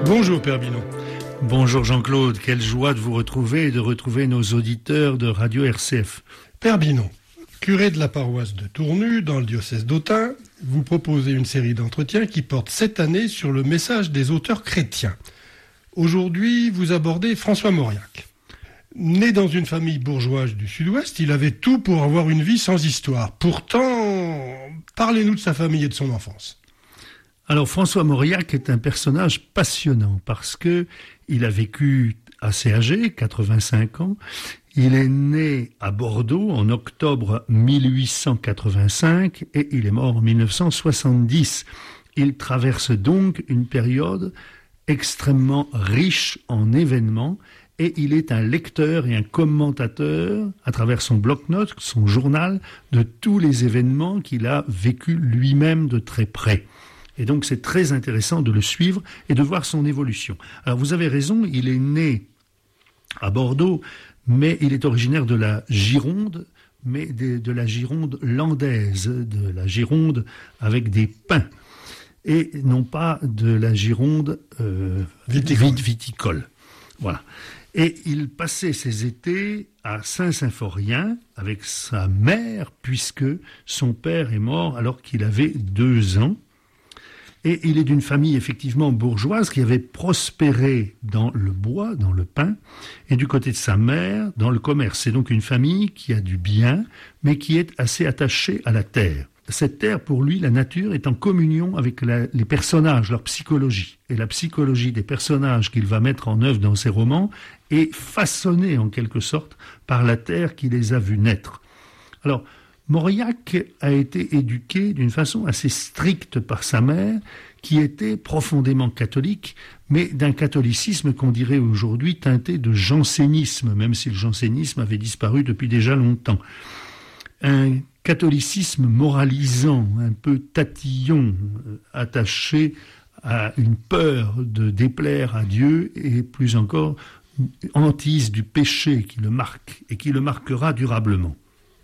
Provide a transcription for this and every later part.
Bonjour Père Binon. Bonjour Jean-Claude, quelle joie de vous retrouver et de retrouver nos auditeurs de Radio RCF. Père Binon, curé de la paroisse de Tournu, dans le diocèse d'Autun, vous proposez une série d'entretiens qui porte cette année sur le message des auteurs chrétiens. Aujourd'hui, vous abordez François Mauriac. Né dans une famille bourgeoise du Sud-Ouest, il avait tout pour avoir une vie sans histoire. Pourtant, parlez-nous de sa famille et de son enfance. Alors François Mauriac est un personnage passionnant parce que il a vécu assez âgé, 85 ans. Il est né à Bordeaux en octobre 1885 et il est mort en 1970. Il traverse donc une période extrêmement riche en événements et il est un lecteur et un commentateur à travers son bloc-notes, son journal, de tous les événements qu'il a vécu lui-même de très près. Et donc c'est très intéressant de le suivre et de voir son évolution. Alors vous avez raison, il est né à Bordeaux, mais il est originaire de la Gironde, mais de la Gironde landaise, de la Gironde avec des pins, et non pas de la Gironde viticole. Voilà. Et il passait ses étés à Saint-Symphorien avec sa mère, puisque son père est mort alors qu'il avait 2 ans. Et il est d'une famille effectivement bourgeoise qui avait prospéré dans le bois, dans le pain, et du côté de sa mère, dans le commerce. C'est donc une famille qui a du bien, mais qui est assez attachée à la terre. Cette terre, pour lui, la nature, est en communion avec les personnages, leur psychologie. Et la psychologie des personnages qu'il va mettre en œuvre dans ses romans est façonnée, en quelque sorte, par la terre qui les a vus naître. Alors, Mauriac a été éduqué d'une façon assez stricte par sa mère, qui était profondément catholique, mais d'un catholicisme qu'on dirait aujourd'hui teinté de jansénisme, même si le jansénisme avait disparu depuis déjà longtemps. Un catholicisme moralisant, un peu tatillon, attaché à une peur de déplaire à Dieu et plus encore hantise du péché qui le marque et qui le marquera durablement.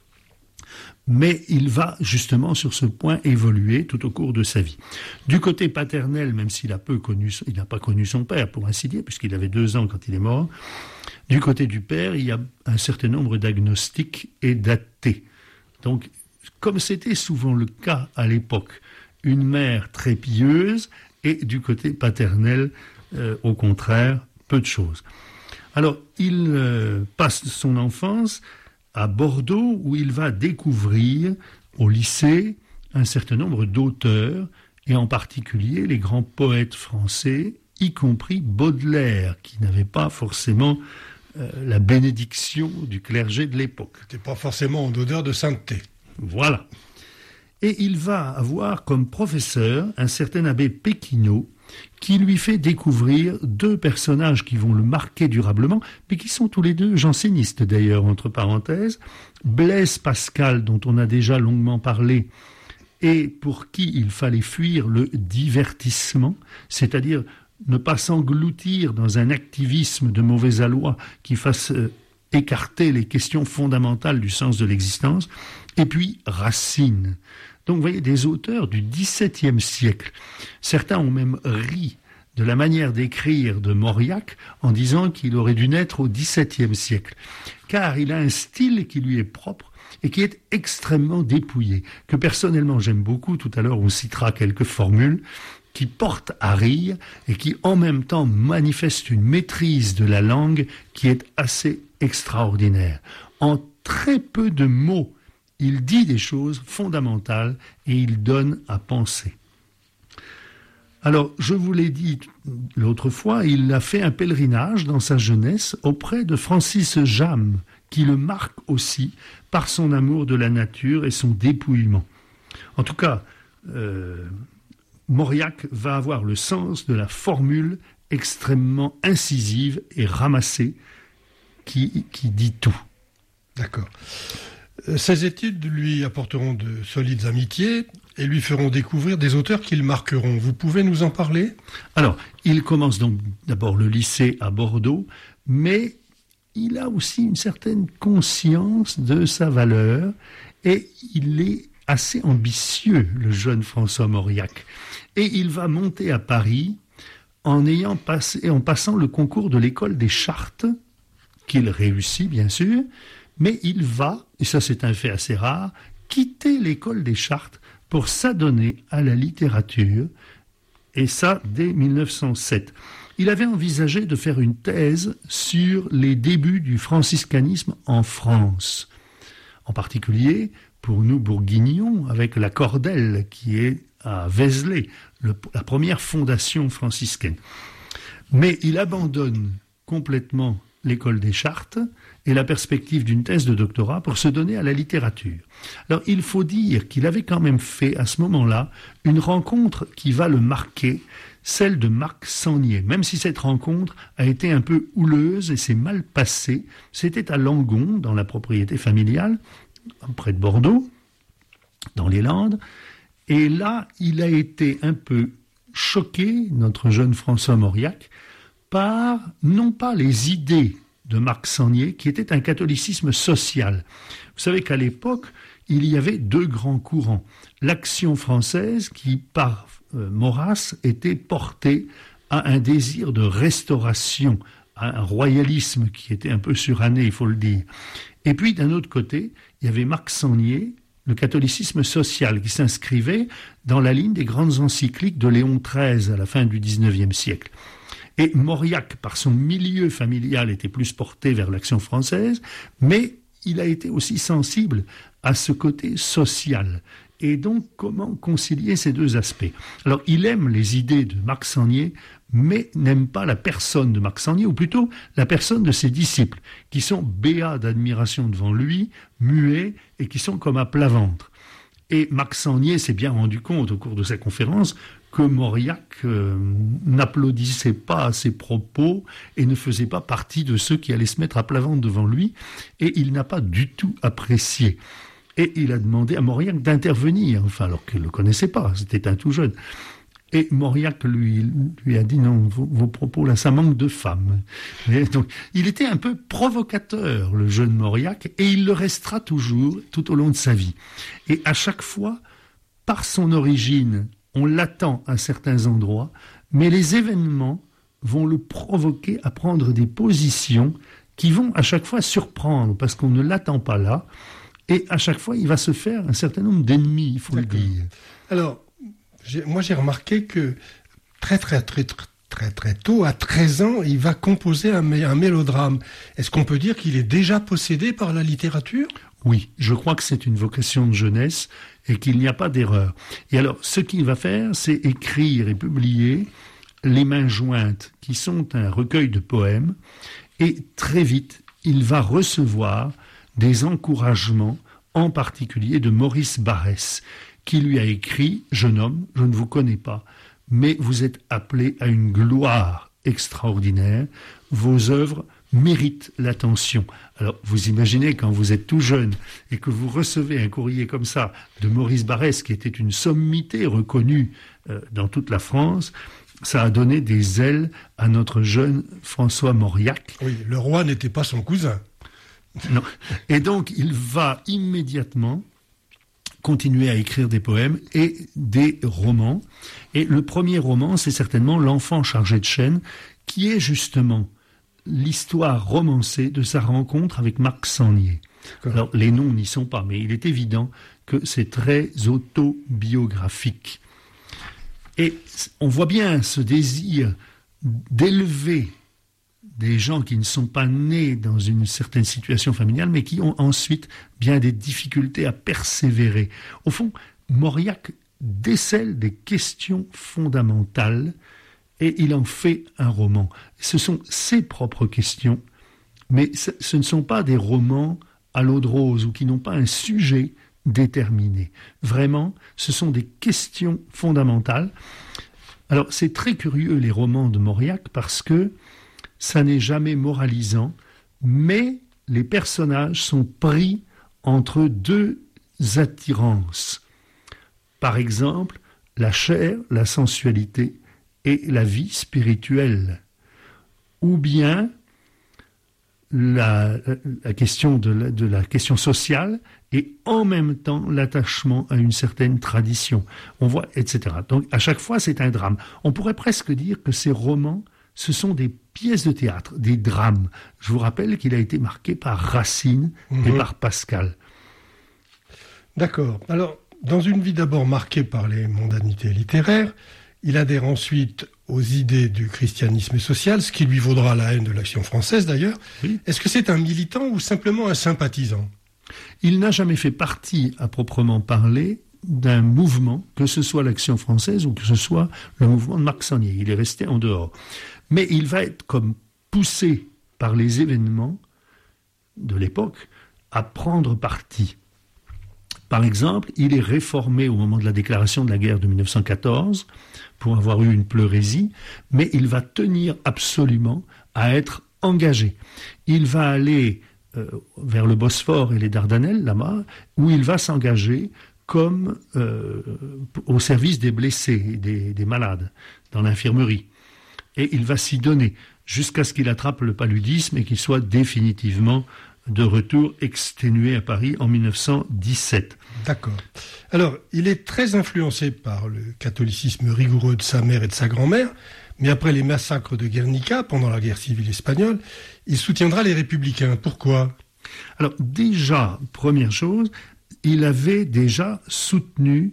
Mais il va justement sur ce point évoluer tout au cours de sa vie. Du côté paternel, même s'il n'a pas connu son père, pour ainsi dire, puisqu'il avait 2 ans quand il est mort, du côté du père, il y a un certain nombre d'agnostiques et d'athées. Donc, comme c'était souvent le cas à l'époque, une mère très pieuse et du côté paternel, au contraire, peu de choses. Alors, il passe son enfance à Bordeaux, où il va découvrir au lycée un certain nombre d'auteurs, et en particulier les grands poètes français, y compris Baudelaire, qui n'avait pas forcément la bénédiction du clergé de l'époque. C'était pas forcément en odeur de sainteté. Voilà. Et il va avoir comme professeur un certain abbé Péquineau, qui lui fait découvrir 2 personnages qui vont le marquer durablement, mais qui sont tous les 2 jansénistes d'ailleurs, entre parenthèses. Blaise Pascal, dont on a déjà longuement parlé, et pour qui il fallait fuir le divertissement, c'est-à-dire ne pas s'engloutir dans un activisme de mauvais aloi qui fasse écarter les questions fondamentales du sens de l'existence, et puis Racine. Donc vous voyez, des auteurs du XVIIe siècle. Certains ont même ri de la manière d'écrire de Mauriac en disant qu'il aurait dû naître au XVIIe siècle. Car il a un style qui lui est propre et qui est extrêmement dépouillé, que personnellement j'aime beaucoup. Tout à l'heure on citera quelques formules qui portent à rire et qui en même temps manifestent une maîtrise de la langue qui est assez extraordinaire. En très peu de mots, il dit des choses fondamentales et il donne à penser. Alors, je vous l'ai dit l'autre fois, il a fait un pèlerinage dans sa jeunesse auprès de Francis Jammes, qui le marque aussi par son amour de la nature et son dépouillement. En tout cas, Mauriac va avoir le sens de la formule extrêmement incisive et ramassée qui dit tout. D'accord. Ces études lui apporteront de solides amitiés et lui feront découvrir des auteurs qui le marqueront. Vous pouvez nous en parler ? Alors, il commence donc d'abord le lycée à Bordeaux, mais il a aussi une certaine conscience de sa valeur et il est assez ambitieux, le jeune François Mauriac. Et il va monter à Paris en passant le concours de l'école des Chartes, qu'il réussit bien sûr, mais il va, et ça c'est un fait assez rare, quitter l'école des Chartes pour s'adonner à la littérature, et ça dès 1907. Il avait envisagé de faire une thèse sur les débuts du franciscanisme en France, en particulier pour nous bourguignons, avec la Cordelle qui est à Vézelay, la première fondation franciscaine. Mais il abandonne complètement l'école des Chartes et la perspective d'une thèse de doctorat pour se donner à la littérature. Alors il faut dire qu'il avait quand même fait à ce moment-là une rencontre qui va le marquer, celle de Marc Sangnier, même si cette rencontre a été un peu houleuse et s'est mal passée. C'était à Langon, dans la propriété familiale, près de Bordeaux, dans les Landes, et là, il a été un peu choqué, notre jeune François Mauriac, par, non pas les idées de Marc Sangnier, qui était un catholicisme social. Vous savez qu'à l'époque, il y avait deux grands courants. L'Action française, qui, par Maurras, était portée à un désir de restauration, à un royalisme qui était un peu suranné, il faut le dire. Et puis, d'un autre côté, il y avait Marc Sangnier, le catholicisme social, qui s'inscrivait dans la ligne des grandes encycliques de Léon XIII à la fin du XIXe siècle. Et Mauriac, par son milieu familial, était plus porté vers l'Action française, mais il a été aussi sensible à ce côté social. Et donc, comment concilier ces deux aspects? Alors, il aime les idées de Marc Sangnier, mais n'aime pas la personne de Marc Sangnier, ou plutôt la personne de ses disciples, qui sont béats d'admiration devant lui, muets, et qui sont comme à plat ventre. Et Marc Sangnier s'est bien rendu compte au cours de sa conférence que Mauriac n'applaudissait pas à ses propos et ne faisait pas partie de ceux qui allaient se mettre à plat ventre devant lui, et il n'a pas du tout apprécié. Et il a demandé à Mauriac d'intervenir, enfin alors qu'il ne le connaissait pas, c'était un tout jeune. Et Mauriac lui a dit non, vos propos là, ça manque de femmes. Et donc, il était un peu provocateur, le jeune Mauriac, et il le restera toujours tout au long de sa vie. Et à chaque fois, par son origine, on l'attend à certains endroits, mais les événements vont le provoquer à prendre des positions qui vont à chaque fois surprendre, parce qu'on ne l'attend pas là, et à chaque fois, il va se faire un certain nombre d'ennemis, il faut le dire. Alors, moi j'ai remarqué que très tôt, à 13 ans, il va composer un mélodrame. Est-ce qu'on peut dire qu'il est déjà possédé par la littérature ? Oui, je crois que c'est une vocation de jeunesse et qu'il n'y a pas d'erreur. Et alors, ce qu'il va faire, c'est écrire et publier Les Mains Jointes, qui sont un recueil de poèmes. Et très vite, il va recevoir des encouragements, en particulier de Maurice Barrès, qui lui a écrit « Jeune homme, je ne vous connais pas, mais vous êtes appelé à une gloire extraordinaire. Vos œuvres méritent l'attention. » Alors, vous imaginez, quand vous êtes tout jeune et que vous recevez un courrier comme ça de Maurice Barrès, qui était une sommité reconnue dans toute la France, ça a donné des ailes à notre jeune François Mauriac. Oui, le roi n'était pas son cousin. Non. Et donc, il va immédiatement continuer à écrire des poèmes et des romans. Et le premier roman, c'est certainement L'Enfant chargé de chêne, qui est justement l'histoire romancée de sa rencontre avec Marc Sangnier. Alors, les noms n'y sont pas, mais il est évident que c'est très autobiographique. Et on voit bien ce désir d'élever des gens qui ne sont pas nés dans une certaine situation familiale, mais qui ont ensuite bien des difficultés à persévérer. Au fond, Mauriac décèle des questions fondamentales et il en fait un roman. Ce sont ses propres questions, mais ce ne sont pas des romans à l'eau de rose ou qui n'ont pas un sujet déterminé. Vraiment, ce sont des questions fondamentales. Alors, c'est très curieux, les romans de Mauriac, parce que ça n'est jamais moralisant, mais les personnages sont pris entre deux attirances. Par exemple, la chair, la sensualité et la vie spirituelle. Ou bien la question de la question sociale et en même temps l'attachement à une certaine tradition. On voit, etc. Donc à chaque fois, c'est un drame. On pourrait presque dire que ces romans, ce sont des pièces de théâtre, des drames. Je vous rappelle qu'il a été marqué par Racine et par Pascal. D'accord. Alors, dans une vie d'abord marquée par les mondanités littéraires, il adhère ensuite aux idées du christianisme social, ce qui lui vaudra la haine de l'Action française d'ailleurs. Oui. Est-ce que c'est un militant ou simplement un sympathisant ? Il n'a jamais fait partie, à proprement parler, d'un mouvement, que ce soit l'Action française ou que ce soit le mouvement de Marc Sangnier. Il est resté en dehors. Mais il va être comme poussé par les événements de l'époque à prendre parti. Par exemple, il est réformé au moment de la déclaration de la guerre de 1914 pour avoir eu une pleurésie, mais il va tenir absolument à être engagé. Il va aller vers le Bosphore et les Dardanelles, là-bas, où il va s'engager comme au service des blessés, des malades, dans l'infirmerie. Et il va s'y donner jusqu'à ce qu'il attrape le paludisme et qu'il soit définitivement de retour exténué à Paris en 1917. D'accord. Alors, il est très influencé par le catholicisme rigoureux de sa mère et de sa grand-mère, mais après les massacres de Guernica, pendant la guerre civile espagnole, il soutiendra les républicains. Pourquoi ? Alors déjà, première chose, il avait déjà soutenu,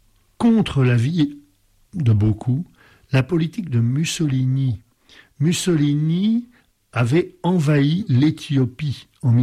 contre l'avis de beaucoup, la politique de Mussolini. Mussolini avait envahi l'Éthiopie en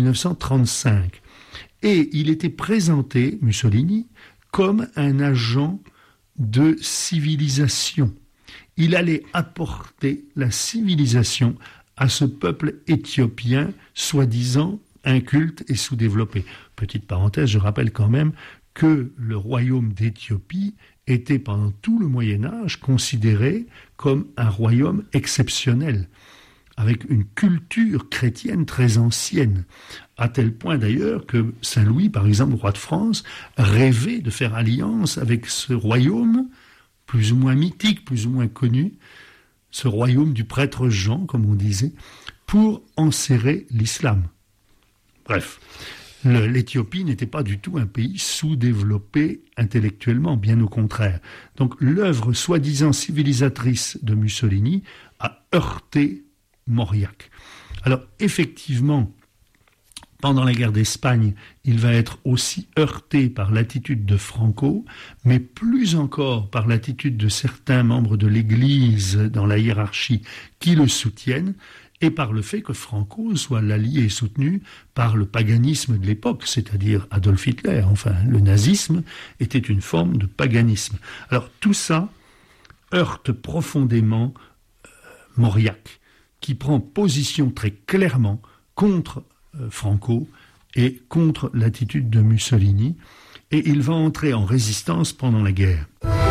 1935. Et il était présenté, Mussolini, comme un agent de civilisation. Il allait apporter la civilisation à ce peuple éthiopien, soi-disant inculte et sous-développé. Petite parenthèse, je rappelle quand même que le royaume d'Éthiopie était pendant tout le Moyen-Âge considéré comme un royaume exceptionnel, avec une culture chrétienne très ancienne, à tel point d'ailleurs que Saint-Louis, par exemple, roi de France, rêvait de faire alliance avec ce royaume, plus ou moins mythique, plus ou moins connu, ce royaume du prêtre Jean, comme on disait, pour enserrer l'islam. Bref, l'Éthiopie n'était pas du tout un pays sous-développé intellectuellement, bien au contraire. Donc l'œuvre soi-disant civilisatrice de Mussolini a heurté Mauriac. Alors effectivement, pendant la guerre d'Espagne, il va être aussi heurté par l'attitude de Franco, mais plus encore par l'attitude de certains membres de l'Église dans la hiérarchie qui le soutiennent, et par le fait que Franco soit l'allié et soutenu par le paganisme de l'époque, c'est-à-dire Adolf Hitler. Enfin, le nazisme était une forme de paganisme. Alors tout ça heurte profondément Mauriac, qui prend position très clairement contre Franco et contre l'attitude de Mussolini, et il va entrer en résistance pendant la guerre.